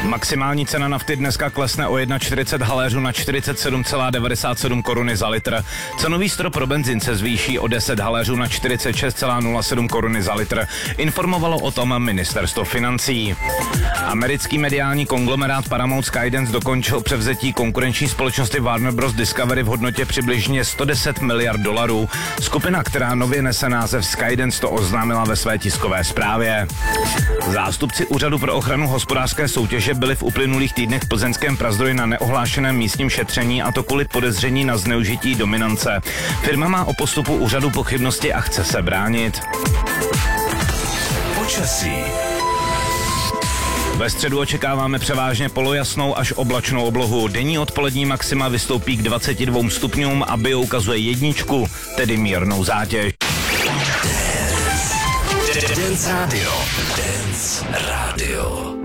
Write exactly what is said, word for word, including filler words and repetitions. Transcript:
Maximální cena nafty dneska klesne o čtyřicet jedna haléřů na čtyřicet sedm celá devadesát sedm koruny za litr. Cenový strop pro benzín se zvýší o deset haléřů na čtyřicet šest celá nula sedm koruny za litr. Informovalo o tom ministerstvo financí. Americký mediální konglomerát Paramount Skydance dokončil převzetí konkurenční společnosti Warner Bros. Discovery v hodnotě přibližně sto deset miliard dolarů. Skupina, která nově nese název Skydance, to oznámila ve své tiskové zprávě. Zástupci Úřadu pro ochranu hospodářské soutěže byli v uplynulých týdnech v plzeňském Prazdroji na neohlášeném místním šetření, a to kvůli podezření na zneužití dominance. Firma má o postupu úřadu pochybnosti a chce se bránit. Počasí. Ve středu očekáváme převážně polojasnou až oblačnou oblohu. Denní odpolední maxima vystoupí k dvaceti dvěma stupňům a bio ukazuje jedničku, tedy mírnou zátěž. Dance Radio. Dance Radio.